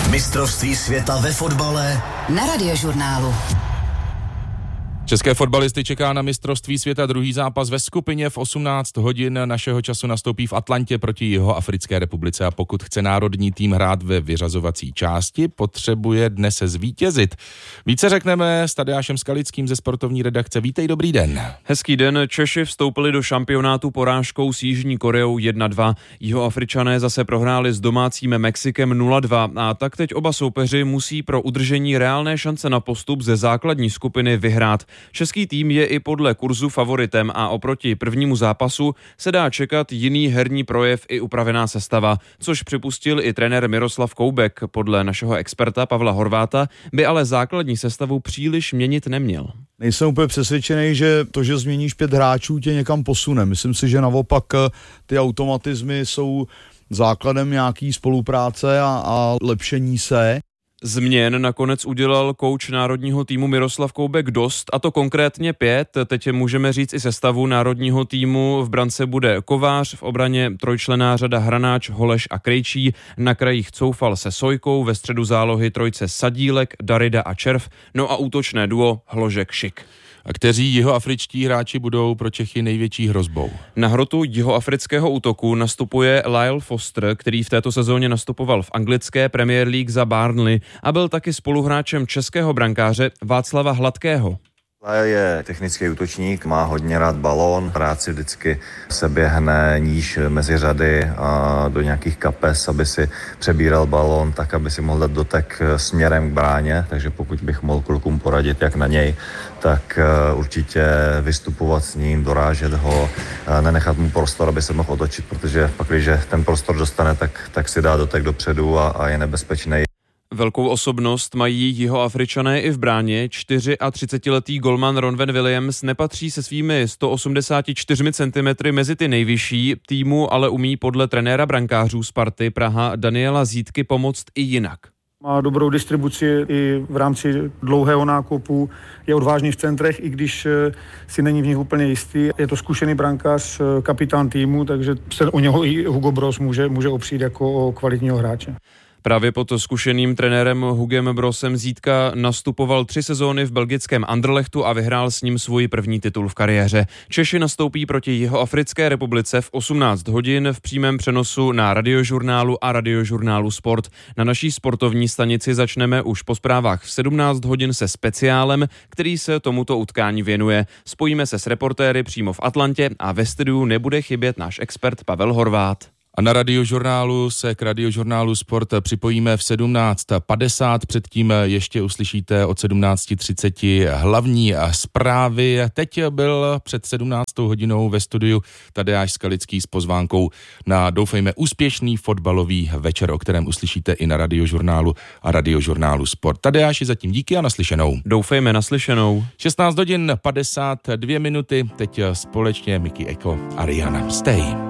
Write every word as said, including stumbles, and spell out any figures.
Mistrovství světa ve fotbale na Radiožurnálu. České fotbalisty čeká na mistrovství světa druhý zápas ve skupině. V osmnáct hodin našeho času nastoupí v Atlantě proti Jihoafrické republice a pokud chce národní tým hrát ve vyřazovací části, potřebuje dnes zvítězit. Více řekneme s Tadeášem Skalickým ze sportovní redakce. Vítej, dobrý den. Hezký den. Češi vstoupili do šampionátu porážkou s Jižní Koreou jedna dva. Jihoafričané zase prohráli s domácím Mexikem nula dva a tak teď oba soupeři musí pro udržení reálné šance na postup ze základní skupiny vyhrát. Český tým je i podle kurzu favoritem a oproti prvnímu zápasu se dá čekat jiný herní projev i upravená sestava, což připustil i trenér Miroslav Koubek. Podle našeho experta Pavla Horváta by ale základní sestavu příliš měnit neměl. Nejsem úplně přesvědčený, že to, že změníš pět hráčů, tě někam posune. Myslím si, že naopak ty automatizmy jsou základem nějaký spolupráce a, a lepšení se. Změn nakonec udělal kouč národního týmu Miroslav Koubek dost, a to konkrétně pět. Teď můžeme říct i sestavu národního týmu. V brance bude Kovář, v obraně trojčlenná řada Hranáč, Holeš a Krejčí, na krajích Coufal se Sojkou, ve středu zálohy trojce Sadílek, Darida a Červ, no a útočné duo Hložek Šik. A kteří jihoafričtí hráči budou pro Čechy největší hrozbou? Na hrotu jihoafrického útoku nastupuje Lyle Foster, který v této sezóně nastupoval v anglické Premier League za Burnley a byl taky spoluhráčem českého brankáře Václava Hladkého. Lyle je technický útočník, má hodně rád balón, rád si vždycky se běhne níž mezi řady a do nějakých kapes, aby si přebíral balón, tak aby si mohl dát dotek směrem k bráně, takže pokud bych mohl klukům poradit, jak na něj, tak určitě vystupovat s ním, dorážet ho, nenechat mu prostor, aby se mohl otočit, protože pak, když ten prostor dostane, tak, tak si dá dotek dopředu a, a je nebezpečný. Velkou osobnost mají Jihoafričané i v bráně. třicetičtyřletý golman Ronwen Williams nepatří se svými sto osmdesát čtyři centimetry mezi ty nejvyšší, týmu ale umí podle trenéra brankářů Sparty Praha Daniela Zítky pomoct i jinak. Má dobrou distribuci i v rámci dlouhého nákupu, je odvážný v centrech, i když si není v nich úplně jistý. Je to zkušený brankář, kapitán týmu, takže se o něho i Hugo Broos může, může opřít jako o kvalitního hráče. Právě pod zkušeným trenérem Hugem Brosem Zítka nastupoval tři sezóny v belgickém Anderlechtu a vyhrál s ním svůj první titul v kariéře. Češi nastoupí proti Jihoafrické republice v osmnáct hodin v přímém přenosu na Radiožurnálu a Radiožurnálu Sport. Na naší sportovní stanici začneme už po zprávách v sedmnáct hodin se speciálem, který se tomuto utkání věnuje. Spojíme se s reportéry přímo v Atlantě a ve studiu nebude chybět náš expert Pavel Horvát. A na Radiožurnálu se k Radiožurnálu Sport připojíme v sedmnáct padesát. Předtím ještě uslyšíte od sedmnáct třicet hlavní zprávy. Teď byl před sedmnáctou hodinou ve studiu Tadeáš Skalický s pozvánkou na, doufejme, úspěšný fotbalový večer, o kterém uslyšíte i na Radiožurnálu a Radiožurnálu Sport. Tadeáši, zatím díky a naslyšenou. Doufejme, naslyšenou. šestnáct hodin padesát dvě minuty. Teď společně Mickey Echo a Rihanna. Stay.